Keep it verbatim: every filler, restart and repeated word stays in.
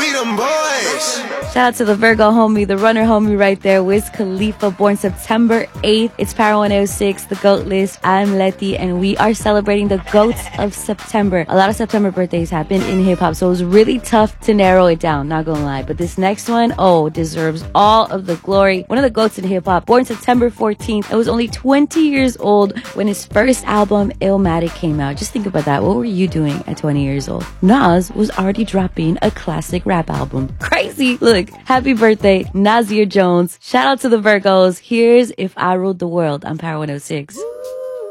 We them boys. Shout out to the Virgo homie, the runner homie right there, Wiz Khalifa, born September eighth. It's Power one oh six, the GOAT list. I'm Letty, and we are celebrating the GOATs of September. A lot of September birthdays happened in hip-hop, so it was really tough to narrow it down, not gonna lie. But this next one, oh, deserves all of the glory. One of the GOATs in hip-hop, born September fourteenth, and was only twenty years old when his first album, Illmatic, came out. Just think about that. What were you doing at twenty years old? Nas was already dropping a classic rap album. Crazy. Look, happy birthday, Nasir Jones. Shout out to the Virgos. Here's If I Ruled the World on Power one oh six.